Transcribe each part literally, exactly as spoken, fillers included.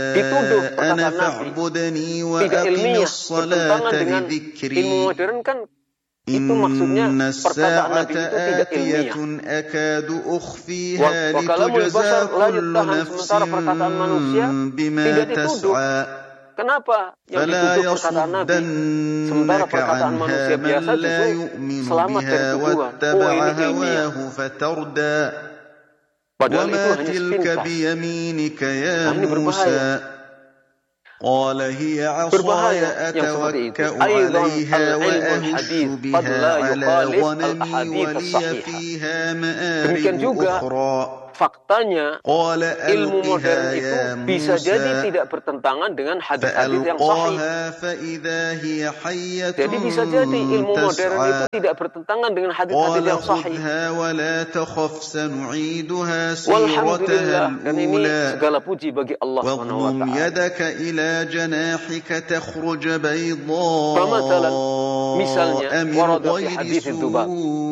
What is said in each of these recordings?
dituduh أنا perkataan Nabi فاعبدني tidak وأقم ilmiah, الصلاة bertentangan dengan ilmu لذكري modern kan, itu maksudnya إن perkataan Nabi الساعة itu tidak آتية ilmiah. أكاد Wa أخفيها wa kalamul لتجزى bashar la كل yutahan, نفس sementara perkataan manusia بما tidak dituduh. تسعى Kenapa yang فلا dituduh perkataan Nabi? Sementara يصدنك perkataan عنها manusia من biasa لا justru يؤمن selamat dari بها tuduhan. Oh, واتبع ini ilmiah. هواه فتردى Padahal itu وما hanya تلك sepintas. بيمينك يا Nah, ini berbahaya. موسى قال هي عصاي Berbahaya yang seperti itu. أتوكأ Aidan عليها al-ilmul وأهش hadith qad بها la على yukhalif غنمي al-ahadith ولي as-sahihah. فيها Demikian مآرب juga أخرى faktanya قال ilmu modern ألقها itu يا bisa jadi موسى tidak bertentangan dengan hadis-hadis yang sahih. فألقاها فإذا هي حية Jadi bisa jadi ilmu modern itu تسعى tidak bertentangan dengan hadis-hadis قال yang sahih. خذها ولا تخف سنعيدها سيرتها Walhamdulillah, dan ini الأولى segala puji bagi Allah Subhanahu wa واضمم taala. يدك إلى جناحك تخرج Famasalan, misalnya بيضاء من warada fi غير hadits dzubab.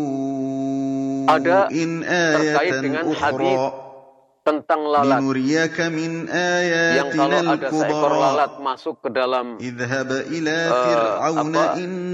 سوء Ada آية terkait dengan hadis أخرى tentang lalat, لنريك من yang kalau آياتنا ada seekor الكبرى lalat masuk ke dalam اذهب إلى uh, فرعون apa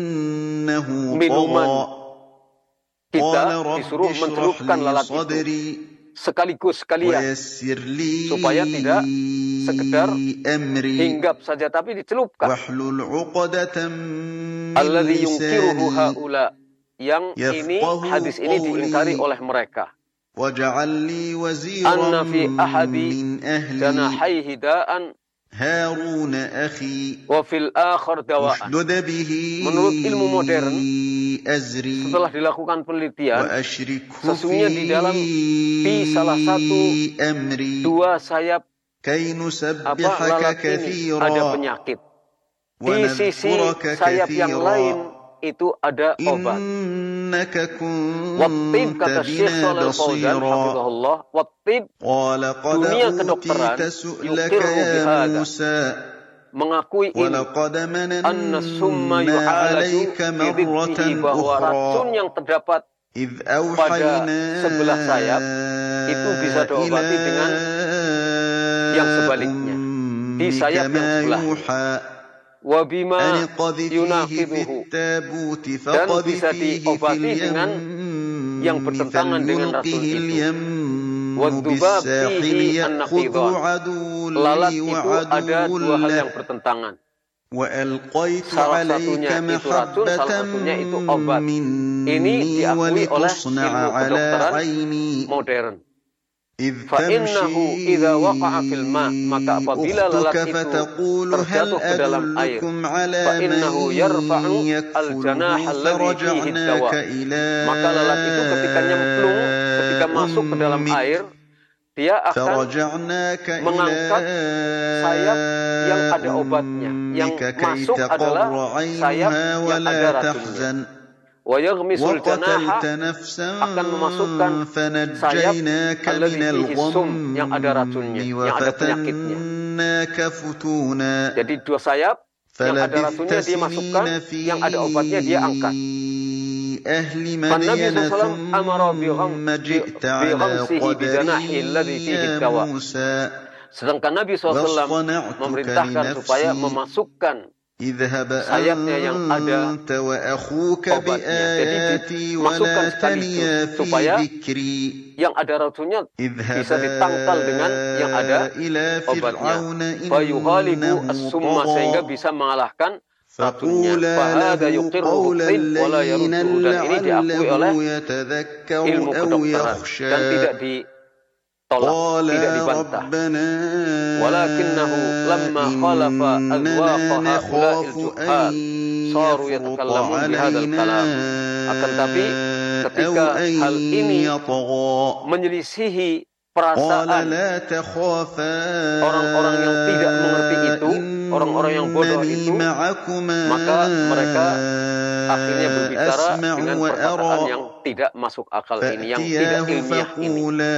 إنه minuman, طغى kita قال رب disuruh اشرح mencelupkan لي lalat itu صدري sekaligus sekalian, ويسر لي supaya tidak sekedar أمري hinggap saja tapi dicelupkan. واحلل عقدة من Alladzi yungkiruhu لساني haula, yang ini يفقه hadis ini diingkari قولي oleh mereka. واجعل لي وزيرا Anna fi ahadi من أهلي janahaihi da'an هارون أخي wa fil akhar dawa'an. اشدد به Menurut ilmu modern, أزري setelah dilakukan penelitian, وأشركه sesungguhnya di dalam di salah satu في أمري dua sayap كي apa نسبحك lalat ini ada كثيرا penyakit. Di sisi ونذكرك sayap yang lain كثيرا itu ada obat. إنك Wattib, كنت kata Syekh بنا Shalal Fauzan بصيرا hafizahullah, wattib, قال قد dunia kedokteran أوتيت سؤلك yuqirru يا bihada, موسى mengakui ini, ولقد anna summa مننا yu'alaju عليك مرة bididdihi, bahwa racun أخرى yang terdapat إذ pada أوحينا sebelah sayap itu bisa diobati dengan yang sebaliknya di أمك sayap yang ما sebelah. يوحى Wa bima أن اقذفيه في yunaqiduhu, التابوت dan bisa فقذفيه في diobati dengan yang اليم bertentangan dengan racun فليلقه itu. اليم Wadzubab بالساحل fihi يأخذه an-naqidan, عدو lalat لي itu ada وعدو dua hal له yang bertentangan. وألقيت Salah عليك satunya itu racun, محبة salah satunya itu obat. Ini مني diakui oleh ولتصنع ilmu على kedokteran عيني modern. إذ فَإِنَّهُ إِذَا وَقَعَ فِي الْمَاءِ, maka تمشي apabila lalat أختك itu فتقول هل terjatuh ke dalam air, أدلكم على فَإِنَّهُ من يَرْفَعُ يكفله الْجَنَاحَ الَّذِي فِيهِ فرجعناك الدَّوَاء, إلى maka lalat itu ketika nyemplung, ketika masuk ke dalam أمك air, dia akan فرجعناك إلى mengangkat sayap yang ada obatnya. Yang أمك كي masuk adalah تقر sayap عينها yang ولا ada racunnya. تحزن Wa yaghmisul janaha, وقتلت نفسا akan memasukkan sayap فنجيناك alladzi من fihi sum, الغم yang ada racunnya, yang ada penyakitnya. وفتناك فتونا Jadi dua sayap yang ada فلبثت racunnya dia masukkan, سنين في yang ada obatnya dia angkat. أهل Nabi مدين sallallahu alaihi wasallam amara ثم جئت على bighamsihi bijanahi قدري alladhi fihi يا dawa. موسى Sedangkan Nabi sallallahu alaihi wasallam واصطنعتك memerintahkan supaya لنفسي memasukkan اذهب sayapnya yang ada أنت وأخوك obatnya. Jadi بآياتي dimasukkan ولا تنيا sekaligus في supaya ذكري yang ada racunnya bisa اذهبا ditangkal dengan yang ada إلى obatnya. فرعون Fayughalibu إنه as-summa, sehingga طغى bisa mengalahkan racunnya. فقولا Fahada له yuqirruhu قولا tib wala لينا yarudduhu, dan ini diakui oleh لعله يتذكر ilmu أو kedokteran dan tidak يخشى ditolak, tidak قالا dibantah. ربنا Walakinnahu lamma khalafa azwaqa إننا haula'il نخاف juhal أن saru يفرط yatakallamun bihadzal علينا kalam. Akan tapi أو ketika أن hal ini يطغى menyelisihi قال perasaan لا تخافا orang-orang yang tidak mengerti itu, orang-orang yang bodoh إنني itu, معكما maka mereka akhirnya berbicara أسمع dengan perkataan وأرى yang tidak masuk akal ini, yang tidak فأتياه ilmiah ini. فقولا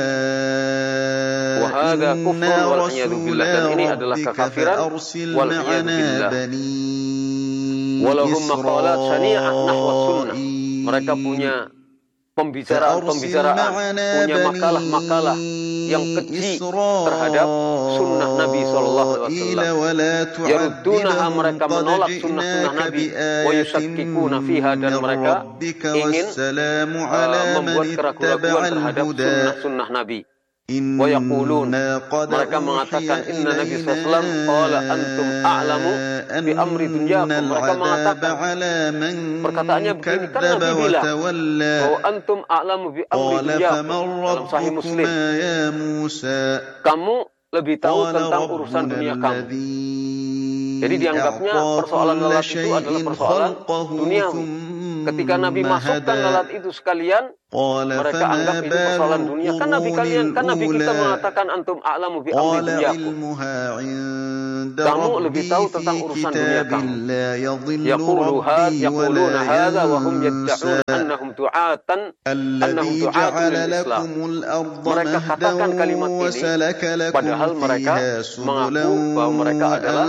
Wahada kufrun إنا wal iyadu billah, dan ini رسولا adalah ربك kekafiran فأرسل wal iyadu معنا billah. بني Walahum maqalat syani'ah nahwa sunnah. Mereka إسرائيل punya فأرسل pembicaraan-pembicaraan, معنا punya makalah-makalah بني yang keji terhadap sunnah Nabi Shallallahu Alaihi Wasallam. Yarudunaha, mereka menolak sunnah-sunnah Nabi. Wa yusakkikuna fiha, dan mereka ingin uh, membuat keraguan-keraguan terhadap sunnah-sunnah Nabi. Wa yaqulun, mereka mengatakan inna Nabi sallallahu alaihi wasallam qala antum a'lamu bi amri dunyakum. Mereka mengatakan, perkataannya begini, kan Nabi bilang bahwa antum a'lamu bi amri dunyakum dalam Sahih Muslim. Kamu lebih tahu tentang urusan dunia kamu. Jadi dianggapnya persoalan lalat itu adalah persoalan duniawi. Ketika Nabi masukkan lalat itu sekalian, mereka anggap itu persoalan dunia. Kan Nabi kalian, kan Nabi kita mengatakan antum a'lamu bi amri dunyakum. Kamu lebih tahu tentang urusan dunia kamu. Yaquluha yaquluna hadza wa hum yad'un annahum du'atan annahum du'atun lil Islam. Mereka katakan kalimat ini padahal mereka mengaku bahwa mereka adalah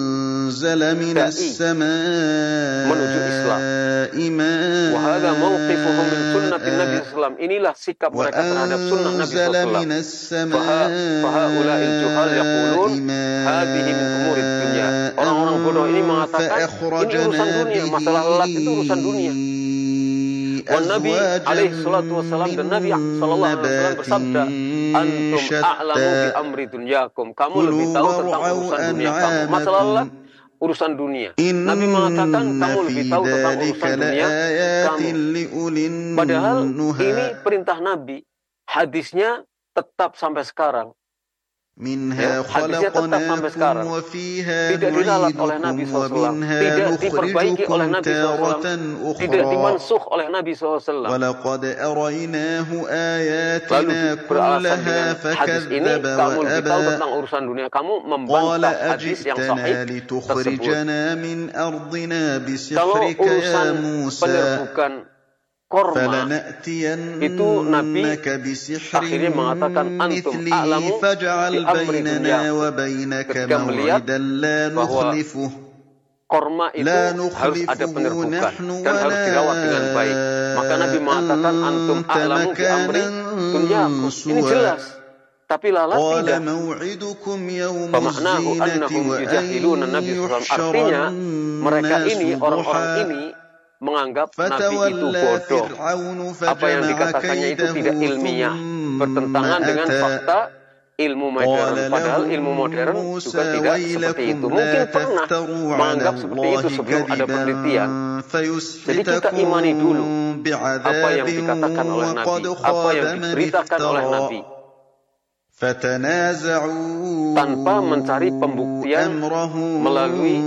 dai menuju Islam. Wa hadza mawqifuhum min sunnatin Nabi sallallahu alaihi wasallam. Inilah sikap mereka terhadap sunnah Nabi sallallahu alaihi wasallam. Fa haula'il juhal yaqulun hadhihi min umurid dunya. Orang-orang bodoh ini mengatakan ini urusan dunia, masalah lalat itu urusan dunia. Wan Nabi alaihi salatu wasallam, dan Nabi sallallahu alaihi wasallam bersabda, antum a'lamu bi amri dunyakum. Kamu lebih tahu tentang urusan dunia kamu. Masalah lalat urusan dunia. Nabi mengatakan kamu lebih tahu tentang urusan dunia kamu. Padahal ini perintah Nabi. Hadisnya tetap sampai sekarang. Ya, hadisnya tetap sampai sekarang. Tidak diralat oleh Nabi shallallahu alaihi wasallam. Tidak diperbaiki oleh Nabi shallallahu alaihi wasallam. Tidak dimansuh oleh Nabi shallallahu alaihi wasallam. Lalu beralasan dengan hadis ini, kamu lebih tahu tentang urusan dunia kamu, membantah hadis yang sahih tersebut. Kalau urusan penyerbukan korma, itu Nabi akhirnya mengatakan antum a'lamu bi amri dunyakum. Ketika melihat bahwa korma itu harus ada penyerbukan dan harus dirawat dengan baik, maka Nabi mengatakan antum a'lamu bi amri dunyakum. Ini jelas. Tapi lalat tidak. Famaknahu annahum yujahiluna Nabi sallallahu alaihi wasallam. Artinya mereka ini, orang-orang ini menganggap Nabi itu bodoh. Apa yang dikatakannya itu tidak ilmiah, bertentangan dengan fakta ilmu modern. Padahal ilmu modern juga tidak seperti itu. Mungkin pernah menganggap seperti itu sebelum ada penelitian. Jadi kita imani dulu apa yang dikatakan oleh Nabi, apa yang diberitakan oleh Nabi, tanpa mencari pembuktian melalui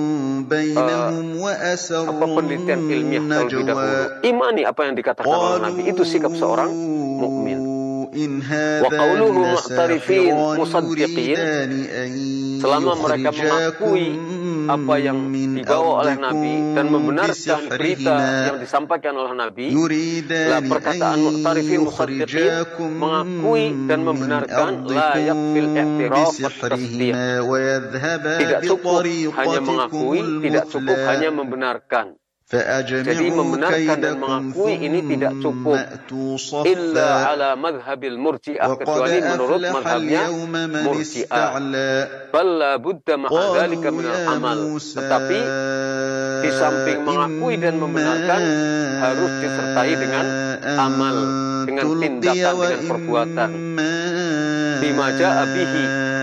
uh, apa penelitian ilmiah terlebih dahulu. Imani apa yang dikatakan oleh Nabi, itu sikap seorang mukmin. Wa qauluhu mu'tarifin musaddiqin, selama mereka mengakui apa yang dibawa oleh Nabi dan membenarkan berita yang disampaikan oleh Nabi. Lah perkataan mu'tarifin musaddiqin, mengakui dan membenarkan, la yakfil i'tiraf wa tasdiq. Tidak cukup hanya mengakui, tidak cukup hanya membenarkan. Jadi membenarkan dan mengakui ini tidak cukup. Illa ala madhabil murji'ah, kecuali menurut madhabnya murji'ah. Balla budda ma'adhalika minal amal. Tetapi di samping mengakui dan membenarkan, harus disertai dengan amal, dengan tindakan, dengan perbuatan. Bima ja'a bihi,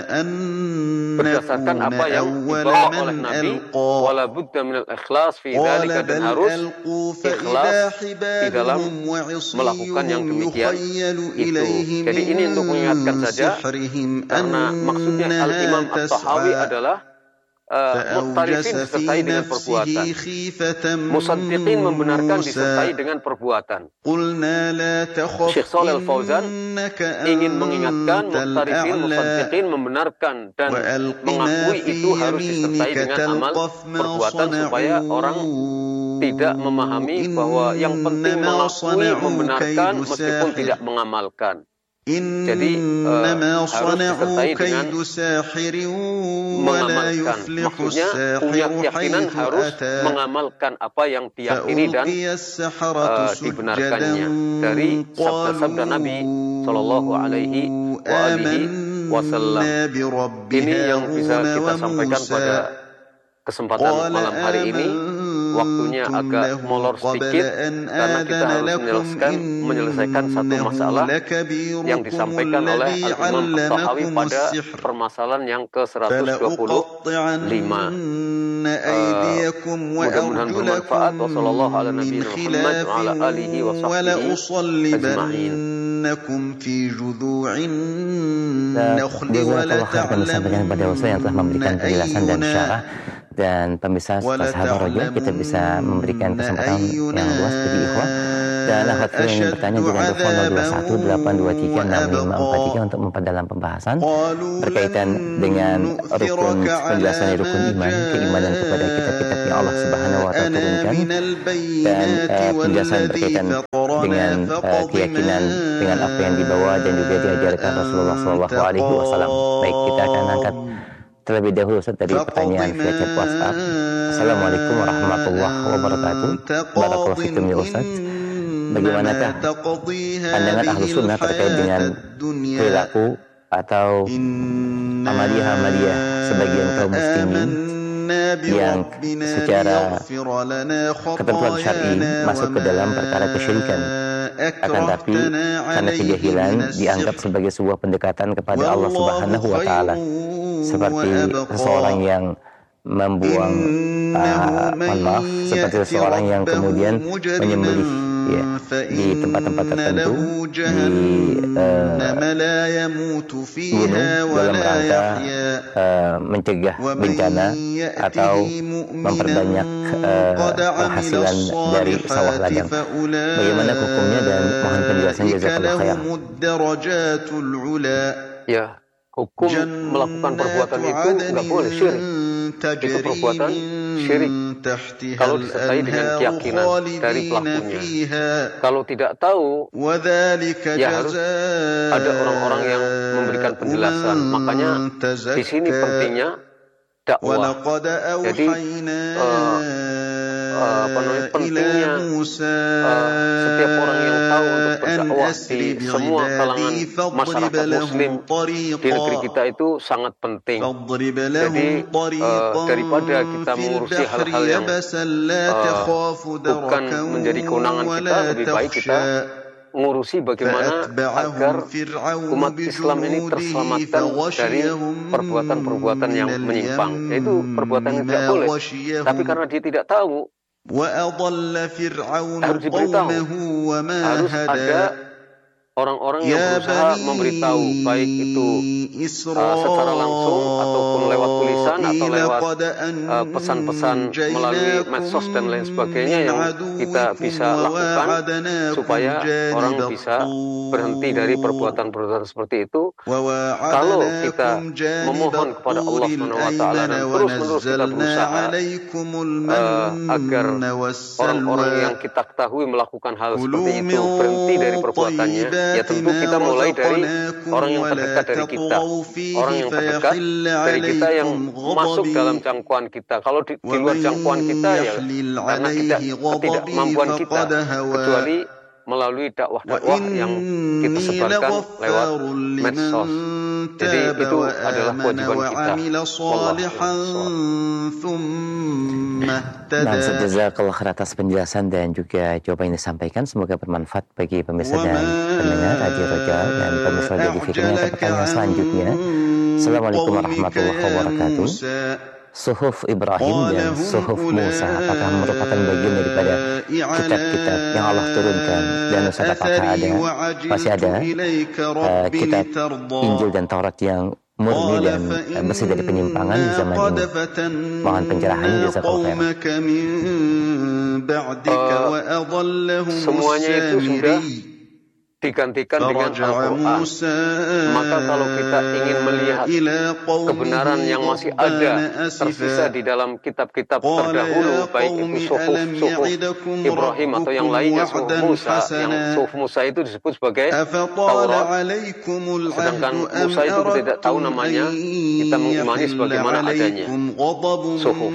berdasarkan apa yang dibawa oleh Nabi. Wala budda minal ikhlas fi dzalika, dan harus ikhlas di dalam melakukan yang demikian itu. Jadi ini untuk mengingatkan saja, karena maksudnya Al-Imam At-Tahawi adalah Uh, mu'tarifin disertai dengan perbuatan, musaddiqin membenarkan disertai dengan perbuatan. Syekh Shalih Al-Fauzan ingin mengingatkan mu'tarifin, musaddiqin membenarkan dan mengakui itu harus disertai dengan amal perbuatan, supaya orang tidak memahami bahwa yang penting mengakui, membenarkan meskipun tidak mengamalkan. Jadi uh, harus disertai dengan mengamalkan. Maksudnya punya keyakinan harus mengamalkan apa yang diyakini dan uh, dibenarkannya dari sabda-sabda Nabi Shallallahu Alaihi alihi wasallam. Ini yang bisa kita sampaikan pada kesempatan malam hari ini. Waktunya agak molor sedikit karena kita harus menyelesaikan, menyelesaikan satu masalah yang disampaikan oleh Al-Imam At-Tahawi pada permasalahan yang ke seratus dua puluh lima. Uh, mudah-mudahan bermanfaat. Wassallallahu ala nabiyina Muhammad wa ala alihi wa sahbihi ajma'in. Jazakallah khair kami sampaikan kepada Ustaz yang telah memberikan penjelasan dan syarah. Dan pemirsa Sahabat Roja, kita bisa memberikan kesempatan yang luas bagi ikhwah dan akhwat yang ingin bertanya dengan telepon nol dua satu delapan dua tiga enam lima empat tiga untuk memperdalam pembahasan berkaitan dengan rukun penjelasan rukun iman, keimanan kepada kitab-kitab yang Allah Subhanahu wa taala turunkan, dan uh, penjelasan berkaitan dengan uh, keyakinan dengan apa yang dibawa dan juga diajarkan Rasulullah Shallallahu Alaihi Wasallam. Baik, kita akan angkat terlebih dahulu Ustaz dari pertanyaan via chat WhatsApp. Assalamualaikum warahmatullahi wabarakatuh. Barakallahu fikum ya Ustaz. Bagaimanakah pandangan ahlu sunnah terkait dengan perilaku atau amaliyah-amaliyah sebagian kaum muslimin yang secara ketentuan syar'i masuk ke dalam perkara kesyirikan, akan tapi karena kejahilan dianggap sebagai sebuah pendekatan kepada Allah Subhanahu wa taala, seperti seseorang yang membuang uh, maaf seperti seseorang yang kemudian menyembelih ya, di tempat-tempat tertentu di uh, gunung dalam rangka uh, mencegah bencana atau memperbanyak uh, penghasilan dari sawah ladang. Bagaimana hukumnya dan mohon penjelasan jazakallahu khair. Ya, hukum melakukan perbuatan itu nggak boleh syirik. Itu perbuatan syirik kalau disertai dengan keyakinan dari pelakunya. Kalau tidak tahu, ya harus ada orang-orang yang memberikan penjelasan. Makanya di sini pentingnya dakwah. Jadi uh, uh, apa namanya pentingnya uh, setiap orang yang tahu untuk berdakwah di semua kalangan masyarakat Muslim di negeri kita itu sangat penting. Jadi uh, daripada kita mengurusi hal-hal yang uh, bukan menjadi kewenangan kita, lebih baik kita mengurusi bagaimana agar umat Islam ini terselamatkan dari perbuatan-perbuatan yang menyimpang, yaitu perbuatan yang tidak boleh. Tapi karena dia tidak tahu, harus diberitahu, harus ada orang-orang yang berusaha memberitahu, baik itu uh, secara langsung ataupun lewat tulisan atau lewat pesan-pesan uh, melalui medsos dan lain sebagainya yang kita bisa lakukan supaya orang bisa berhenti dari perbuatan-perbuatan seperti itu. Kalau kita memohon kepada Allah subhanahu wa taala dan terus-menerus kita berusaha uh, agar orang-orang yang kita ketahui melakukan hal seperti itu berhenti dari perbuatannya, ya tentu kita mulai dari orang yang terdekat dari kita, orang yang terdekat dari kita yang masuk dalam jangkauan kita. Kalau di, di luar jangkauan kita ya karena kita ketidakmampuan kita, kecuali melalui dakwah-dakwah yang kita sebarkan lewat medsos. Jadi itu adalah kewajiban kita. Dan jazakallah khair atas penjelasan dan juga jawaban yang disampaikan. Semoga bermanfaat bagi pemirsa dan pendengar Radio Roja dan pemirsa Radio Fikirnya. Ke pertanyaan selanjutnya. Assalamualaikum warahmatullahi wabarakatuh. Suhuf Ibrahim dan Suhuf Musa apakah merupakan bagian daripada kitab-kitab yang Allah turunkan, dan Ustaz apakah ada masih ada uh, kitab Injil dan Taurat yang murni dan uh, bersih dari penyimpangan di zaman ini? Mohon pencerahannya jazakallahu khairan. Uh, semuanya itu sudah digantikan dengan Al-Quran. Maka kalau kita ingin melihat kebenaran yang masih ada tersisa di dalam kitab-kitab terdahulu, baik itu suhuf-suhuf Ibrahim atau yang lainnya, suhuf Musa, yang suhuf Musa itu disebut sebagai Taurat, sedangkan Musa itu kita tidak tahu namanya, kita mengimani sebagaimana adanya suhuf.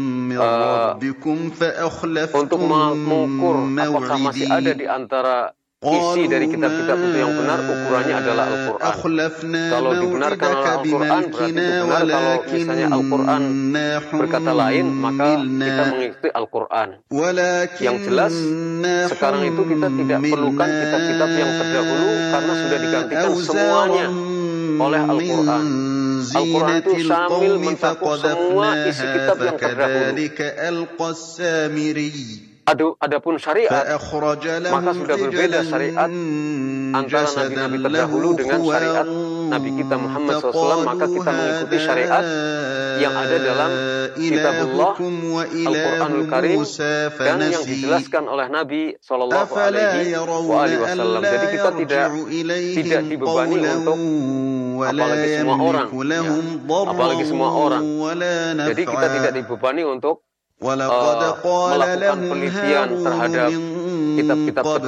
Uh, untuk mengukur apakah masih ada di antara isi dari kitab-kitab itu yang benar, ukurannya adalah Al-Quran. Kalau dibenarkan oleh Al-Quran, berarti benar. Kalau misalnya Al-Quran berkata lain, maka kita mengikuti Al-Quran. Yang jelas, sekarang itu kita tidak perlukan kitab-kitab yang terdahulu, karena sudah digantikan semuanya oleh Al-Quran. Al-Quran itu syamil, mencakup semua isi kitab yang terdahulu. Adapun syariat, maka sudah berbeda syariat antara nabi-nabi terdahulu dengan syariat Nabi kita Muhammad shallallahu alaihi wasallam. Maka kita mengikuti syariat yang ada dalam kitabullah, Al-Quranul Karim, dan yang dijelaskan oleh Nabi shallallahu alaihi wasallam. Jadi kita tidak tidak dibebani untuk apalagi semua orang, ya, apalagi semua orang. Jadi kita tidak dibebani untuk Uh, melakukan penelitian terhadap kitab-kitab